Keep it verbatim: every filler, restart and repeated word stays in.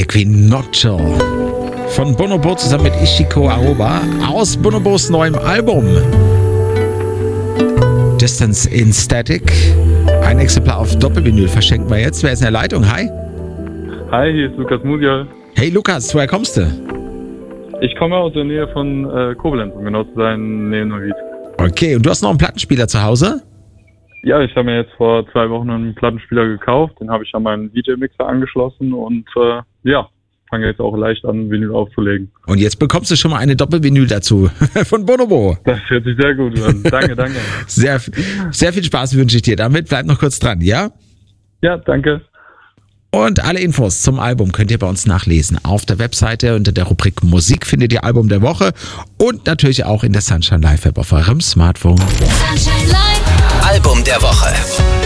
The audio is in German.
Equinoccio von Bonobo zusammen mit Ichiko Aoba aus Bonobos neuem Album Distance in Static. Ein Exemplar auf Doppelvinyl verschenken wir jetzt. Wer ist in der Leitung? Hi. Hi, hier ist Lukas Musial. Hey Lukas, woher kommst du? Ich komme aus der Nähe von äh, Koblenz, um genau zu sein, Nähe Neuwied. Okay, und du hast noch einen Plattenspieler zu Hause? Ja, ich habe mir jetzt vor zwei Wochen einen Plattenspieler gekauft, den habe ich an meinen D J-Mixer angeschlossen und äh, ja, fange jetzt auch leicht an, Vinyl aufzulegen. Und jetzt bekommst du schon mal eine Doppelvinyl dazu von Bonobo. Das hört sich sehr gut an. Danke, danke. Sehr, sehr viel Spaß wünsche ich dir damit. Bleib noch kurz dran, ja? Ja, danke. Und alle Infos zum Album könnt ihr bei uns nachlesen. Auf der Webseite unter der Rubrik Musik findet ihr Album der Woche und natürlich auch in der Sunshine Live App auf eurem Smartphone. Sunshine Live. Album der Woche.